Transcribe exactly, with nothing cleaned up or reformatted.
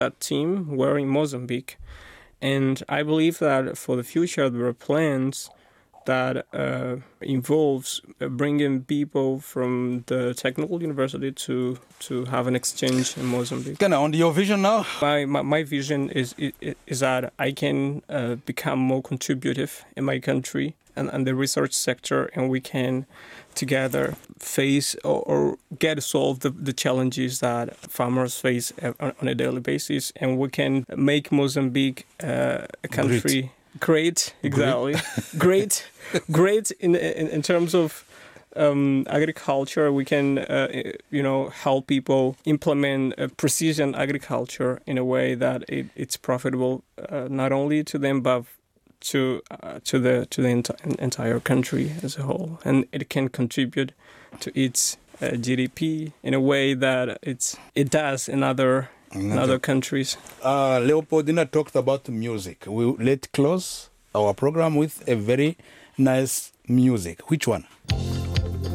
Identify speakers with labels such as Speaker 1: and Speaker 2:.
Speaker 1: That team were in Mozambique. And I believe that for the future, there are plans that uh, involves bringing people from the technical university to to have an exchange in Mozambique.
Speaker 2: Kind of on your vision now?
Speaker 1: My my, my vision is, is is that I can uh, become more contributive in my country and, and the research sector, and we can together face or, or get solved the, the challenges that farmers face on, on a daily basis, and we can make Mozambique uh, a country.
Speaker 2: Great.
Speaker 1: Great, exactly. Great, great in, in in terms of um, agriculture. We can, uh, you know, help people implement uh, precision agriculture in a way that it, it's profitable uh, not only to them but to uh, to the to the enti- entire country as a whole, and it can contribute to its uh, G D P in a way that it's it does in other. In other countries.
Speaker 2: Uh, Leopoldina talked about music. We let's close our program with a very nice music. Which one?